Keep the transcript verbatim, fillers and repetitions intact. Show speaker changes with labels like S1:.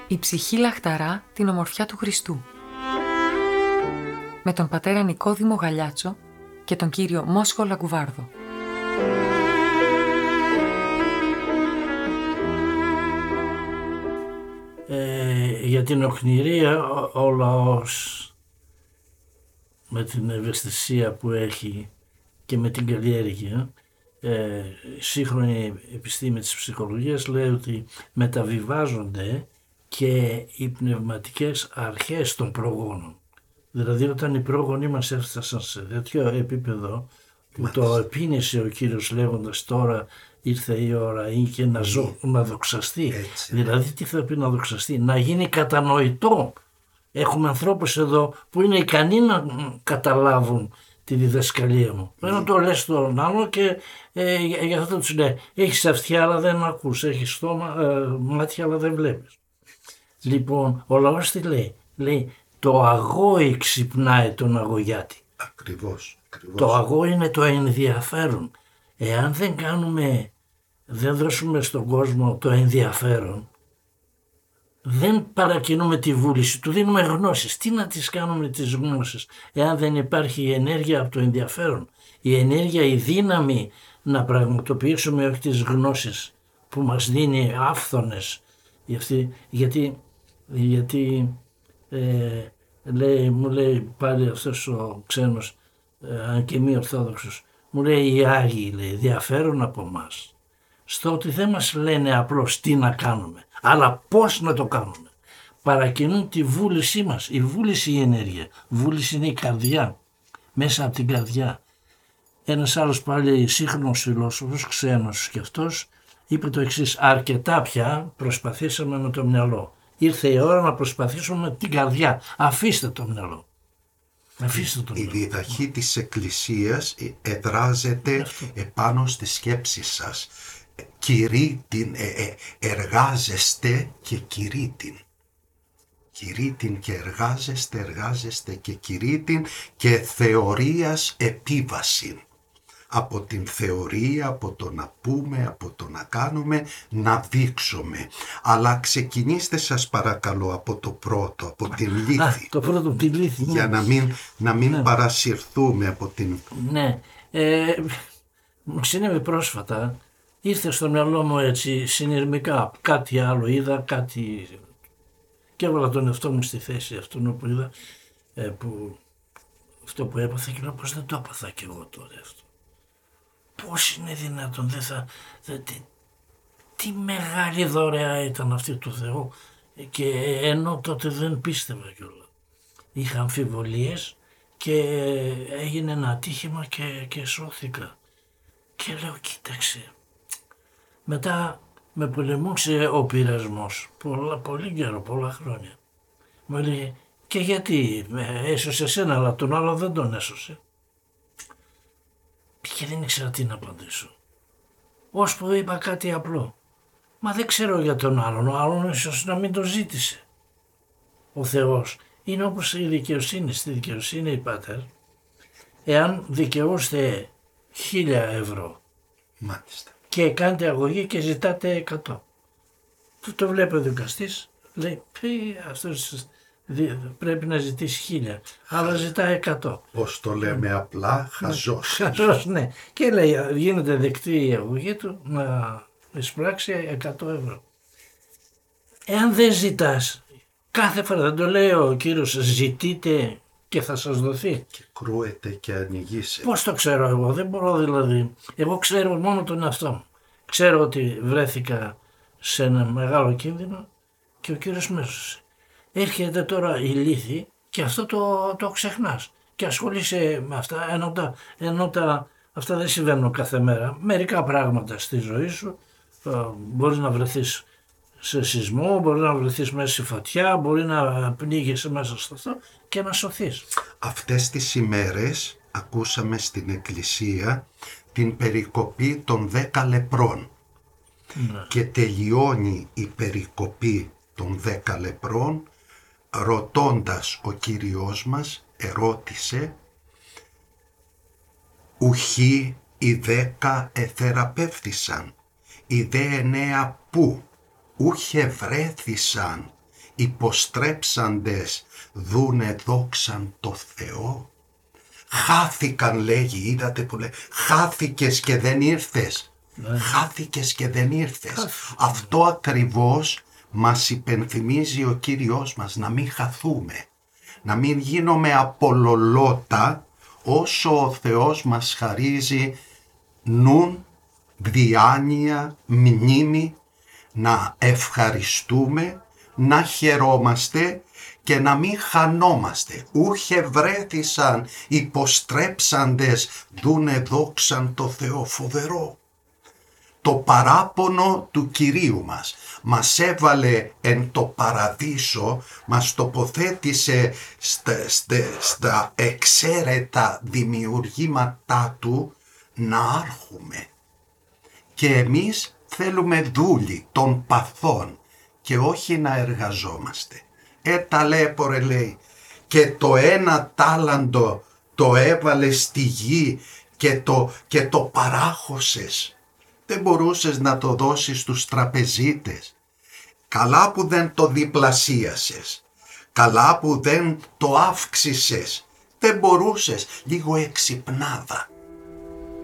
S1: Η ψυχή λαχταρά την ομορφιά του Χριστού. Με τον πατέρα Νικόδημο Γαλιάτσο και τον κύριο Μόσχο Λαγκουβάρδο.
S2: Ε, για την οκνηρία ο, ο λαός με την ευαισθησία που έχει και με την καλλιέργεια, ε, η σύγχρονη επιστήμη της ψυχολογίας λέει ότι μεταβιβάζονται και οι πνευματικές αρχές των προγόνων. Δηλαδή όταν οι πρόγονοι μας έφτασαν σε τέτοιο επίπεδο που το επίνησε ο Κύριος λέγοντας τώρα ήρθε η ώρα ή και να, ζω, να δοξαστεί. Έτσι. Δηλαδή τι θα πει να δοξαστεί, να γίνει κατανοητό. Έχουμε ανθρώπους εδώ που είναι ικανοί να καταλάβουν τη διδασκαλία μου. Πρέπει να το λες στον άλλο και ε, για αυτό τους λέει έχεις αυτιά αλλά δεν ακούς, έχεις στόμα, ε, μάτια αλλά δεν βλέπεις. Λοιπόν, ο λαός τι λέει, λέει το αγόη ξυπνάει τον αγωγιάτη.
S3: Ακριβώς, ακριβώς.
S2: Το αγόη είναι το ενδιαφέρον. Εάν δεν κάνουμε, δεν δώσουμε στον κόσμο το ενδιαφέρον, δεν παρακινούμε τη βούληση, του δίνουμε γνώσεις. Τι να τις κάνουμε τις γνώσεις, εάν δεν υπάρχει η ενέργεια από το ενδιαφέρον, η ενέργεια, η δύναμη να πραγματοποιήσουμε όχι τις γνώσεις που μας δίνει άφθονες. Γιατί, γιατί ε, λέει, μου λέει πάλι αυτός ο ξένος, ε, αν και μη ορθόδοξος, μου λέει οι Άγιοι λέει, διαφέρουν από εμάς στο ότι δεν μας λένε απλώς τι να κάνουμε, αλλά πώς να το κάνουμε. Παρακινούν τη βούλησή μας. Η βούληση η ενέργεια. Βούληση είναι η καρδιά. Μέσα από την καρδιά. Ένας άλλος πάλι σύγχρονος φιλόσοφος, ξένος και αυτός, είπε το εξής: αρκετά πια προσπαθήσαμε με το μυαλό. Ήρθε η ώρα να προσπαθήσουμε με την καρδιά. Αφήστε το μυαλό. Αφήστε το μυαλό.
S3: Η διδαχή της Εκκλησίας εδράζεται αυτό επάνω στη σκέψη σας. Κηρύττην, ε, ε, εργάζεστε και κηρύττην. Κηρύττην και εργάζεστε, εργάζεστε και κηρύττην και θεωρίας επίβαση. Από την θεωρία, από το να πούμε, από το να κάνουμε, να δείξουμε. Αλλά ξεκινήστε σας παρακαλώ από το πρώτο, από την λύθη.
S2: Α, το πρώτο, την λύθη.
S3: Για
S2: ναι.
S3: να μην, να μην
S2: ναι.
S3: παρασυρθούμε από την...
S2: Ναι, ε, μου συνέβη πρόσφατα. Ήρθε στο μυαλό μου έτσι συνειρμικά, κάτι άλλο είδα, κάτι και έβαλα τον εαυτό μου στη θέση αυτού που είδα, ε, που, αυτό που έπαθα και λέω πως δεν το έπαθα κι εγώ τώρα αυτό. Πώς είναι δυνατόν, δεν θα, δεν, τι, τι μεγάλη δωρεά ήταν αυτή του Θεού και ενώ τότε δεν πίστευα κιόλας. Είχα αμφιβολίες και έγινε ένα ατύχημα και, και σώθηκα και λέω κοίταξε. Μετά με πολεμούσε ο πειρασμός, πολλά, πολύ καιρό, πολλά χρόνια. Μου έλεγε και γιατί έσωσε εσένα αλλά τον άλλο δεν τον έσωσε. Και δεν ήξερα τι να απαντήσω. Ώσπου είπα κάτι απλό. Μα δεν ξέρω για τον άλλον, ο άλλον ίσως να μην το ζήτησε. Ο Θεός είναι όπως η δικαιοσύνη, στη δικαιοσύνη η Πάτερ. Εάν δικαιούστε χίλια ευρώ.
S3: Μάλιστα.
S2: Και κάνετε αγωγή και ζητάτε εκατό. Του το βλέπει ο δικαστής, λέει αυτός πρέπει να ζητήσει χίλια, αλλά ζητάει εκατό.
S3: Πώς το λέμε απλά, χαζός.
S2: Χαζός, ναι. Και λέει γίνεται δεκτή η αγωγή του να εισπράξει εκατό ευρώ. Εάν δεν ζητάς, κάθε φορά δεν το λέει ο Κύριος, ζητείτε και θα σας δοθεί.
S3: Και κρούεται και ανοιγείσαι.
S2: Πώς το ξέρω εγώ, δεν μπορώ δηλαδή. Εγώ ξέρω μόνο τον εαυτό μου. Ξέρω ότι βρέθηκα σε ένα μεγάλο κίνδυνο και ο Κύριος με έσωσε. Έρχεται τώρα η λύθη και αυτό το, το ξεχνάς και ασχολείσαι με αυτά, ενώ, τα, ενώ τα, αυτά δεν συμβαίνουν κάθε μέρα. Μερικά πράγματα στη ζωή σου, μπορεί να βρεθείς σε σεισμό, μπορεί να βρεθείς μέσα σε φωτιά, μπορεί να πνίγεσαι μέσα στο αυτό και να σωθείς.
S3: Αυτές τις ημέρες ακούσαμε στην Εκκλησία την περικοπή των δέκα λεπρών. Ναι. Και τελειώνει η περικοπή των δέκα λεπρών ρωτώντας ο Κύριος μας, ερώτησε «Ουχή οι δέκα εθεραπεύθησαν, οι δε εννέα που, ούχε βρέθησαν, υποστρέψαντες δούνε δόξαν το Θεό. Χάθηκαν, λέγει, είδατε που λέει, χάθηκες και δεν ήρθες. Ναι. Χάθηκες και δεν ήρθες. Χάθηκες. Αυτό ακριβώς μας υπενθυμίζει ο Κύριος μας, να μην χαθούμε, να μην γίνουμε απολολότα, όσο ο Θεός μας χαρίζει νουν, διάνοια, μνήμη, να ευχαριστούμε, να χαιρόμαστε και να μην χανόμαστε. Ούχε βρέθησαν υποστρέψαντες δούνε δόξαν το Θεό. Φοβερό. Το παράπονο του Κυρίου μας μας έβαλε εν το παραδείσο, μας τοποθέτησε στα, στα, στα εξαίρετα δημιουργήματά του να άρχουμε. Και εμείς θέλουμε δούλοι των παθών και όχι να εργαζόμαστε. Ε, ταλέπορε, λέει, και το ένα τάλαντο το έβαλε στη γη και το, και το παράχωσες. Δεν μπορούσες να το δώσεις στους τραπεζίτες. Καλά που δεν το διπλασίασες. Καλά που δεν το αύξησες. Δεν μπορούσες. Λίγο εξυπνάδα.